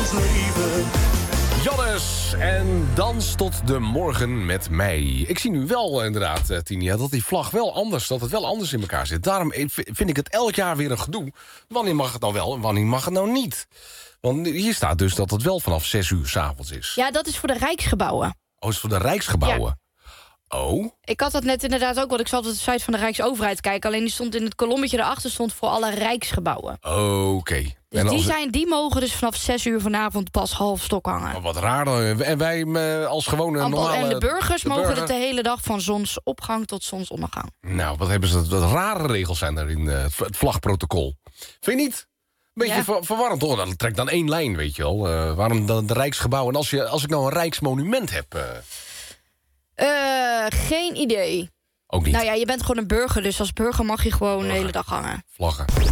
het leven. Jannes en dans tot de morgen met mij. Ik zie nu wel inderdaad, Tinia, dat die vlag wel anders, dat het wel anders in elkaar zit. Daarom vind ik het elk jaar weer een gedoe. Wanneer mag het nou wel en wanneer mag het nou niet? Want hier staat dus dat het wel vanaf 6 uur 's avonds is. Ja, dat is voor de Rijksgebouwen. Oh, is het voor de Rijksgebouwen? Oh. Ik had dat net inderdaad ook, want ik zat op de site van de Rijksoverheid kijken. Alleen die stond in het kolommetje erachter stond voor alle Rijksgebouwen. Oké. Dus die mogen dus vanaf 6 uur vanavond pas half stok hangen. Oh, wat raar. En wij als gewone normale... En de burgers mogen het de hele dag van zonsopgang tot zonsondergang. Nou, wat hebben ze... Wat rare regels zijn er in het vlagprotocol. Vind je niet? Beetje verwarrend hoor. Dat trekt dan één lijn, weet je wel. Waarom dan de Rijksgebouwen? En als ik nou een Rijksmonument heb... Geen idee. Ook niet. Nou ja, je bent gewoon een burger, dus als burger mag je gewoon de hele dag hangen. Vlaggen.